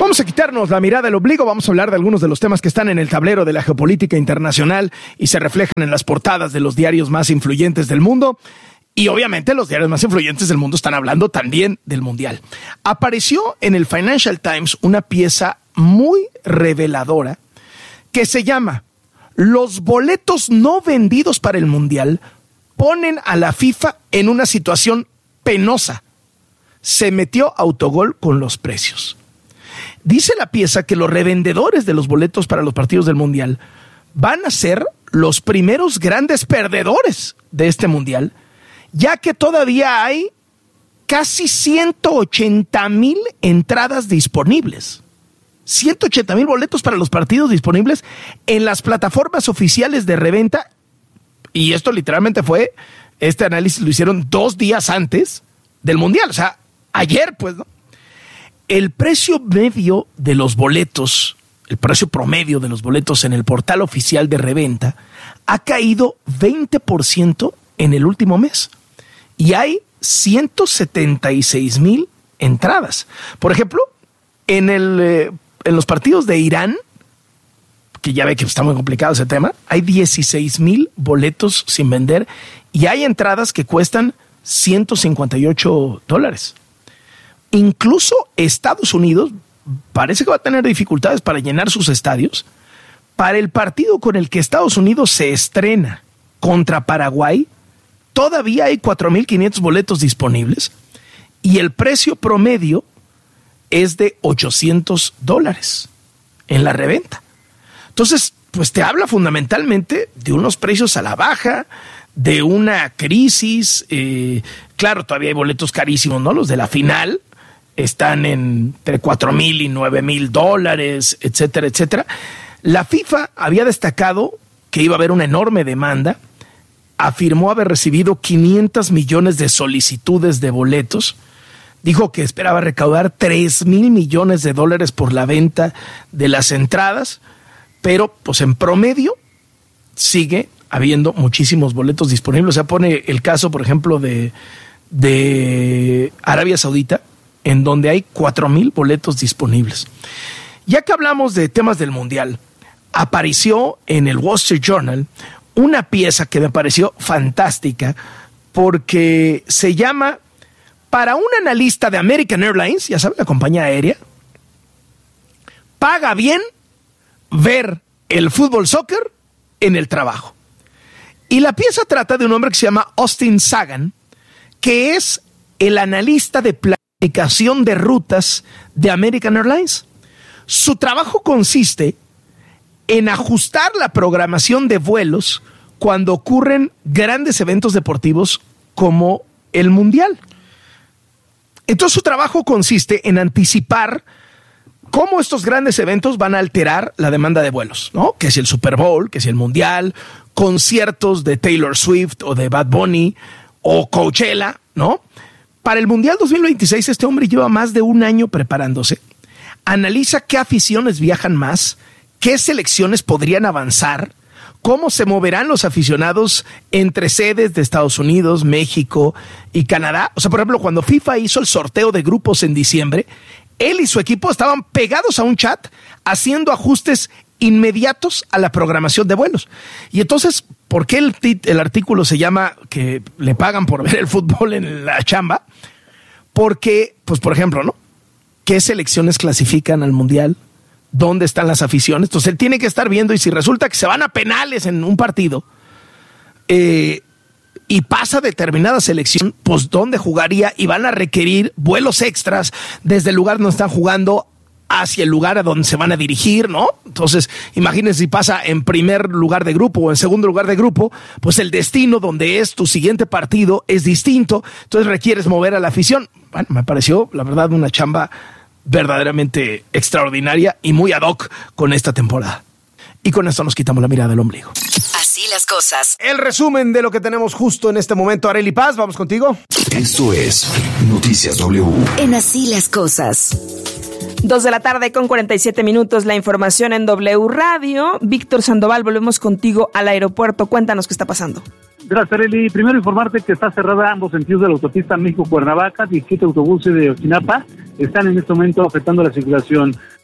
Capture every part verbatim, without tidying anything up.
Vamos a quitarnos la mirada del ombligo, vamos a hablar de algunos de los temas que están en el tablero de la geopolítica internacional y se reflejan en las portadas de los diarios más influyentes del mundo. Y obviamente los diarios más influyentes del mundo están hablando también del Mundial. Apareció en el Financial Times una pieza muy reveladora que se llama "Los boletos no vendidos para el Mundial ponen a la FIFA en una situación penosa. Se metió autogol con los precios". Dice la pieza que los revendedores de los boletos para los partidos del Mundial van a ser los primeros grandes perdedores de este Mundial, ya que todavía hay casi ciento ochenta mil entradas disponibles. ciento ochenta mil boletos para los partidos disponibles en las plataformas oficiales de reventa. Y esto literalmente fue, este análisis lo hicieron dos días antes del Mundial, o sea, ayer, pues, ¿no? El precio medio de los boletos, el precio promedio de los boletos en el portal oficial de reventa ha caído veinte por ciento en el último mes. Y hay ciento setenta y seis mil entradas. Por ejemplo, en, el, eh, en los partidos de Irán, que ya ve que está muy complicado ese tema, hay dieciséis mil boletos sin vender y hay entradas que cuestan ciento cincuenta y ocho dólares. Incluso Estados Unidos parece que va a tener dificultades para llenar sus estadios. Para el partido con el que Estados Unidos se estrena contra Paraguay, todavía hay cuatro mil quinientos boletos disponibles y el precio promedio es de ochocientos dólares en la reventa. Entonces, pues te habla fundamentalmente de unos precios a la baja, de una crisis. Eh, claro, todavía hay boletos carísimos, ¿no? Los de la final están en entre cuatro mil y nueve mil dólares, etcétera, etcétera. La FIFA había destacado que iba a haber una enorme demanda. Afirmó haber recibido quinientos millones de solicitudes de boletos. Dijo que esperaba recaudar tres mil millones de dólares por la venta de las entradas, pero pues en promedio sigue habiendo muchísimos boletos disponibles. O sea, pone el caso, por ejemplo, de, de Arabia Saudita, en donde hay cuatro mil boletos disponibles. Ya que hablamos de temas del Mundial, apareció en el Wall Street Journal una pieza que me pareció fantástica porque se llama "Para un analista de American Airlines", ya saben, la compañía aérea, "paga bien ver el fútbol soccer en el trabajo". Y la pieza trata de un hombre que se llama Austin Sagan, que es el analista de planificación de rutas de American Airlines. Su trabajo consiste en ajustar la programación de vuelos cuando ocurren grandes eventos deportivos como el Mundial. Entonces su trabajo consiste en anticipar cómo estos grandes eventos van a alterar la demanda de vuelos, ¿no? Que si el Super Bowl, que si el Mundial, conciertos de Taylor Swift o de Bad Bunny o Coachella, ¿no? Para el Mundial dos mil veintiséis este hombre lleva más de un año preparándose. Analiza qué aficiones viajan más, qué selecciones podrían avanzar, cómo se moverán los aficionados entre sedes de Estados Unidos, México y Canadá. O sea, por ejemplo, cuando FIFA hizo el sorteo de grupos en diciembre, él y su equipo estaban pegados a un chat haciendo ajustes inmediatos a la programación de vuelos. Y entonces, ¿por qué el, el artículo se llama que le pagan por ver el fútbol en la chamba? Porque, pues por ejemplo, ¿no? ¿Qué selecciones clasifican al Mundial? ¿Dónde están las aficiones? Entonces él tiene que estar viendo, y si resulta que se van a penales en un partido eh, y pasa determinada selección, pues ¿dónde jugaría? Y van a requerir vuelos extras desde el lugar donde están jugando hacia el lugar a donde se van a dirigir, ¿no? Entonces, imagínense si pasa en primer lugar de grupo o en segundo lugar de grupo, pues el destino donde es tu siguiente partido es distinto, entonces requieres mover a la afición. Bueno, me pareció, la verdad, una chamba verdaderamente extraordinaria y muy ad hoc con esta temporada. Y con esto nos quitamos la mirada del ombligo. Así las cosas. El resumen de lo que tenemos justo en este momento. Arely Paz, vamos contigo. Esto es Noticias W. En Así las cosas. Dos de la tarde con cuarenta y siete minutos, la información en W Radio. Víctor Sandoval, volvemos contigo al aeropuerto. Cuéntanos qué está pasando. Gracias, Arely. Primero informarte que está cerrada ambos sentidos de la autopista México-Cuernavaca. diecisiete autobuses de Ochinapa están en este momento afectando la circulación.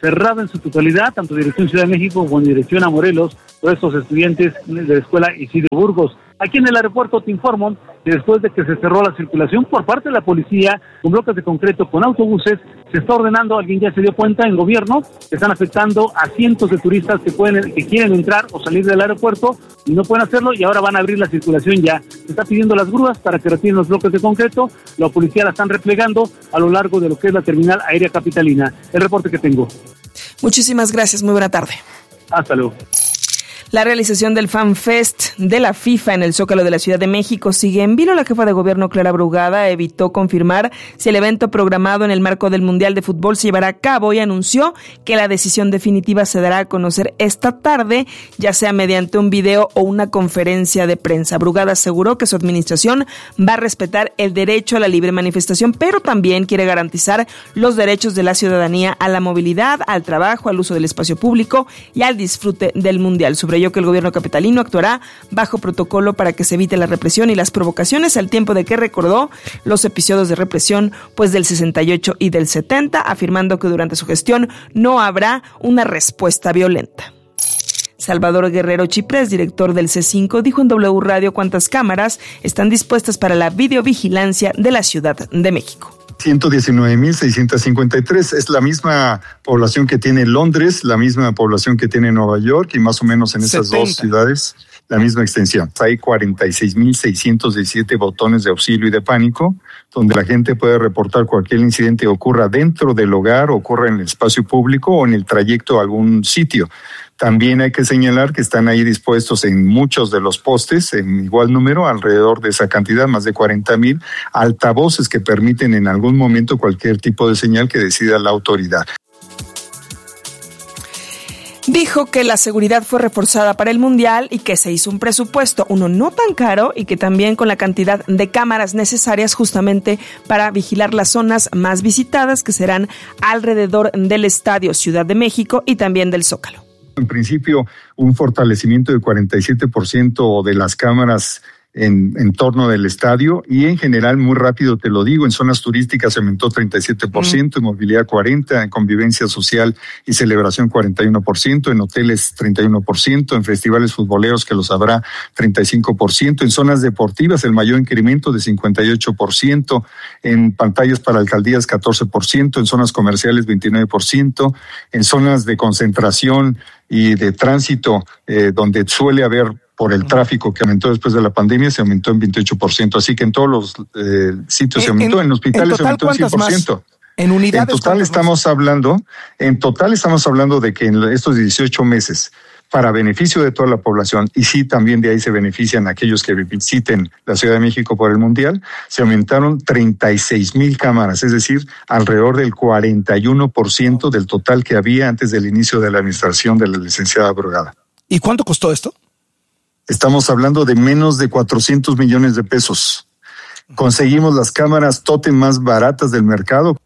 cerrada en su totalidad, tanto dirección Ciudad de México como dirección a Morelos, por estos estudiantes de la escuela Isidro Burgos. Aquí en el aeropuerto te informo que después de que se cerró la circulación por parte de la policía con bloques de concreto, con autobuses, se está ordenando, alguien ya se dio cuenta en gobierno, que están afectando a cientos de turistas que pueden, que quieren entrar o salir del aeropuerto y no pueden hacerlo, y ahora van a abrir la circulación ya. Se está pidiendo las grúas para que retiren los bloques de concreto, la policía la están replegando a lo largo de lo que es la terminal aérea capitalina. El reporte que tengo. Muchísimas gracias, muy buena tarde. Hasta luego. La realización del Fan Fest de la FIFA en el Zócalo de la Ciudad de México sigue en vilo. La jefa de gobierno, Clara Brugada, evitó confirmar si el evento programado en el marco del Mundial de Fútbol se llevará a cabo y anunció que la decisión definitiva se dará a conocer esta tarde, ya sea mediante un video o una conferencia de prensa. Brugada aseguró que su administración va a respetar el derecho a la libre manifestación, pero también quiere garantizar los derechos de la ciudadanía a la movilidad, al trabajo, al uso del espacio público y al disfrute del Mundial. Subrayó que el gobierno capitalino actuará bajo protocolo para que se evite la represión y las provocaciones, al tiempo de que recordó los episodios de represión pues del sesenta y ocho y del setenta, afirmando que durante su gestión no habrá una respuesta violenta. Salvador Guerrero Chiprés, director del C cinco, dijo en W Radio cuántas cámaras están dispuestas para la videovigilancia de la Ciudad de México. ciento diecinueve mil seiscientos cincuenta y tres, es la misma población que tiene Londres, la misma población que tiene Nueva York y más o menos en esas setenta dos ciudades la misma extensión. Hay cuarenta y seis mil seiscientos diecisiete botones de auxilio y de pánico, donde la gente puede reportar cualquier incidente que ocurra dentro del hogar, ocurra en el espacio público o en el trayecto a algún sitio. También hay que señalar que están ahí dispuestos en muchos de los postes, en igual número, alrededor de esa cantidad, más de cuarenta mil, altavoces que permiten en algún momento cualquier tipo de señal que decida la autoridad. Dijo que la seguridad fue reforzada para el Mundial y que se hizo un presupuesto, uno no tan caro, y que también con la cantidad de cámaras necesarias justamente para vigilar las zonas más visitadas, que serán alrededor del Estadio Ciudad de México y también del Zócalo. En principio, un fortalecimiento del cuarenta y siete por ciento de las cámaras en, en torno del estadio, y en general, muy rápido te lo digo, en zonas turísticas se aumentó treinta y siete por ciento, mm. en movilidad cuarenta por ciento, en convivencia social y celebración cuarenta y uno por ciento, en hoteles treinta y uno por ciento, en festivales futboleros que los habrá treinta y cinco por ciento, en zonas deportivas el mayor incremento de cincuenta y ocho por ciento, en pantallas para alcaldías catorce por ciento, en zonas comerciales veintinueve por ciento, en zonas de concentración y de tránsito eh, donde suele haber por el tráfico que aumentó después de la pandemia, se aumentó en veintiocho por ciento. Así que en todos los eh, sitios se aumentó, en, en hospitales en se aumentó en cien por ciento. Más? En unidades. En total estamos más? hablando, en total estamos hablando de que en estos dieciocho meses, para beneficio de toda la población, y sí también de ahí se benefician aquellos que visiten la Ciudad de México por el Mundial, se aumentaron treinta y seis mil cámaras, es decir, alrededor del cuarenta y uno por ciento del total que había antes del inicio de la administración de la licenciada Brugada. ¿Y cuánto costó esto? Estamos hablando de menos de cuatrocientos millones de pesos. Conseguimos las cámaras tótem más baratas del mercado.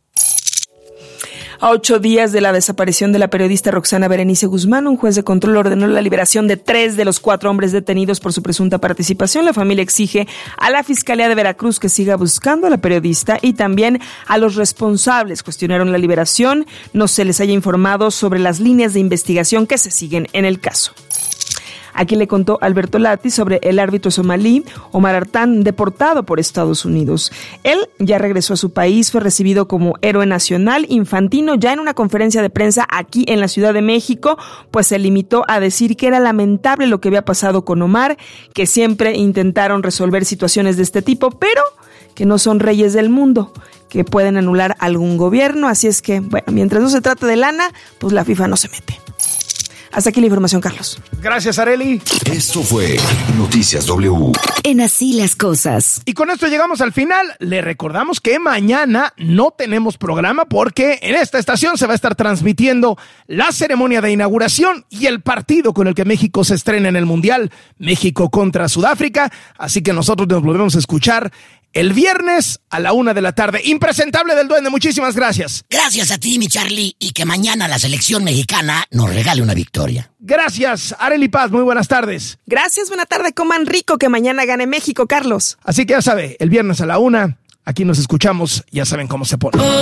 A ocho días de la desaparición de la periodista Roxana Berenice Guzmán, un juez de control ordenó la liberación de tres de los cuatro hombres detenidos por su presunta participación. La familia exige a la Fiscalía de Veracruz que siga buscando a la periodista y también a los responsables. Cuestionaron la liberación, no se les haya informado sobre las líneas de investigación que se siguen en el caso. Aquí le contó Alberto Lati sobre el árbitro somalí Omar Artán, deportado por Estados Unidos. Él ya regresó a su país, fue recibido como héroe nacional. Infantino, ya en una conferencia de prensa aquí en la Ciudad de México, pues se limitó a decir que era lamentable lo que había pasado con Omar, que siempre intentaron resolver situaciones de este tipo, pero que no son reyes del mundo, que pueden anular algún gobierno. Así es que, bueno, mientras no se trate de lana, pues la FIFA no se mete. Hasta aquí la información, Carlos. Gracias, Arely. Esto fue Noticias W. En Así las Cosas. Y con esto llegamos al final. Le recordamos que mañana no tenemos programa porque en esta estación se va a estar transmitiendo la ceremonia de inauguración y el partido con el que México se estrena en el Mundial, México contra Sudáfrica. Así que nosotros nos volvemos a escuchar el viernes a la una de la tarde. Impresentable del Duende, muchísimas gracias. Gracias a ti, mi Charlie, y que mañana la selección mexicana nos regale una victoria. Gracias, Arely Paz, muy buenas tardes. Gracias, buena tarde, coman rico, que mañana gane México, Carlos. Así que ya sabe, el viernes a la una, aquí nos escuchamos, ya saben cómo se pone.